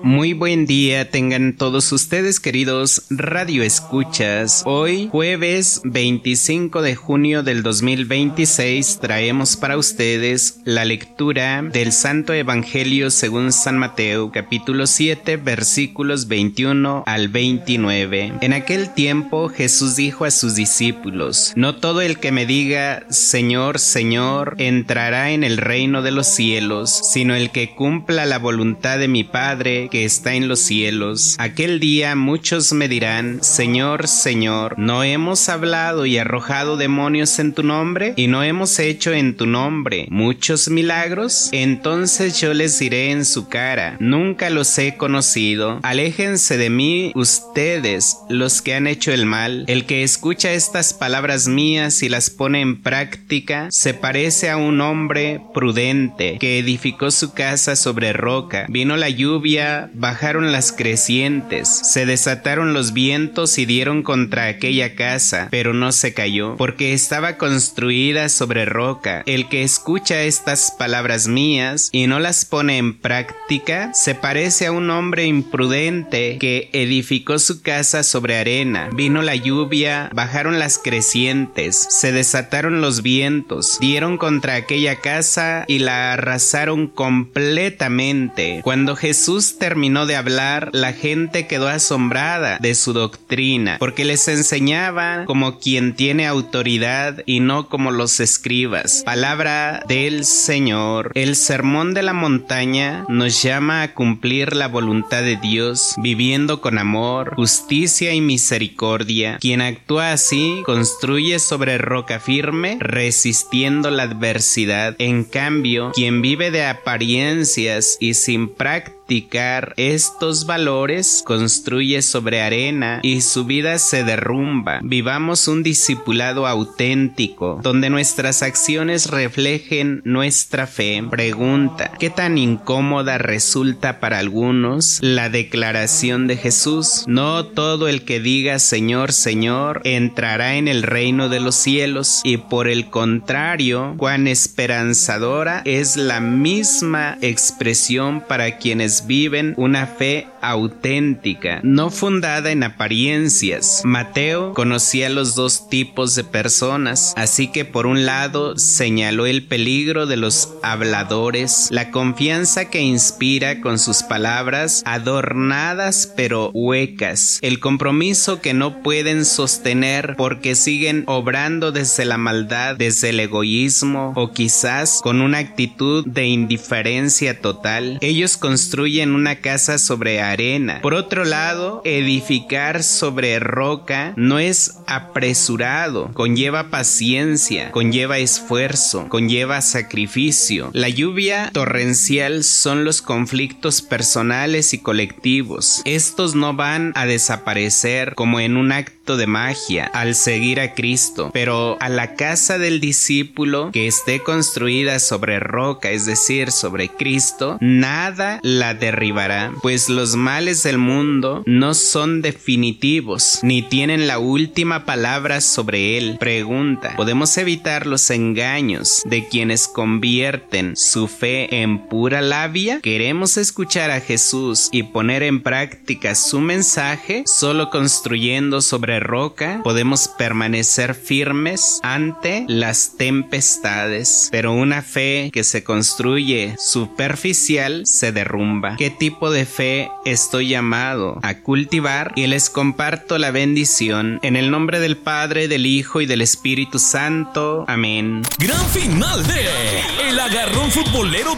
Muy buen día tengan todos ustedes, queridos radioescuchas. Hoy, jueves 25 de junio del 2026, traemos para ustedes la lectura del Santo Evangelio según San Mateo, capítulo 7, versículos 21 al 29. En aquel tiempo Jesús dijo a sus discípulos: No todo el que me diga Señor, Señor, entrará en el reino de los cielos, sino el que cumpla la voluntad de mi Padre que está en los cielos. Aquel día muchos me dirán: Señor, Señor, ¿no hemos hablado y arrojado demonios en tu nombre? ¿Y no hemos hecho en tu nombre muchos milagros? Entonces yo les diré en su cara: Nunca los he conocido. Aléjense de mí ustedes, los que han hecho el mal. El que escucha estas palabras mías y las pone en práctica se parece a un hombre prudente que edificó su casa sobre roca. Vino la lluvia, bajaron las crecientes, se desataron los vientos y dieron contra aquella casa, pero no se cayó, porque estaba construida sobre roca. El que escucha estas palabras mías y no las pone en práctica se parece a un hombre imprudente que edificó su casa sobre arena. Vino la lluvia, bajaron las crecientes, se desataron los vientos, dieron contra aquella casa y la arrasaron completamente. Cuando Jesús terminó de hablar, la gente quedó asombrada de su doctrina, porque les enseñaba como quien tiene autoridad y no como los escribas. Palabra del Señor. El sermón de la montaña nos llama a cumplir la voluntad de Dios, viviendo con amor, justicia y misericordia. Quien actúa así construye sobre roca firme, resistiendo la adversidad. En cambio, quien vive de apariencias y sin practicar estos valores construye sobre arena y su vida se derrumba. Vivamos un discipulado auténtico, donde nuestras acciones reflejen nuestra fe. Pregunta: ¿qué tan incómoda resulta para algunos la declaración de Jesús? No todo el que diga Señor, Señor entrará en el reino de los cielos, y por el contrario, cuán esperanzadora es la misma expresión para quienes viven una fe auténtica, no fundada en apariencias. Mateo conocía los dos tipos de personas, así que por un lado señaló el peligro de los habladores, la confianza que inspira con sus palabras adornadas pero huecas, el compromiso que no pueden sostener porque siguen obrando desde la maldad, desde el egoísmo o quizás con una actitud de indiferencia total. Ellos construyen una casa sobre arena. Por otro lado, edificar sobre roca no es apresurado, conlleva paciencia, conlleva esfuerzo, conlleva sacrificio. La lluvia torrencial son los conflictos personales y colectivos. Estos no van a desaparecer como en un acto de magia al seguir a Cristo, pero a la casa del discípulo que esté construida sobre roca, es decir, sobre Cristo, nada la derribará, pues los males del mundo no son definitivos, ni tienen la última palabra sobre él. Pregunta: ¿podemos evitar los engaños de quienes convierten su fe en pura labia? ¿Queremos escuchar a Jesús y poner en práctica su mensaje? Solo construyendo sobre roca podemos permanecer firmes ante las tempestades, pero una fe que se construye superficial se derrumba. ¿Qué tipo de fe estoy llamado a cultivar? Y les comparto la bendición en el nombre del Padre, del Hijo y del Espíritu Santo. Amén. Gran final de El Agarrón Futbolero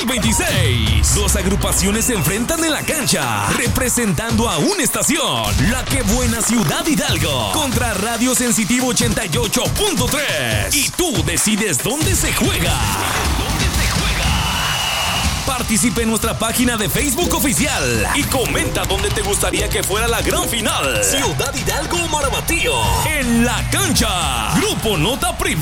2026. Dos agrupaciones se enfrentan en la cancha, representando a una estación, La Que Buena Ciudad Hidalgo, contra Radio Sensitivo 88.3. Y tú decides dónde se juega. Participa en nuestra página de Facebook oficial y comenta dónde te gustaría que fuera la gran final. Ciudad Hidalgo o Marabatío. En la cancha. Grupo Nota Privada.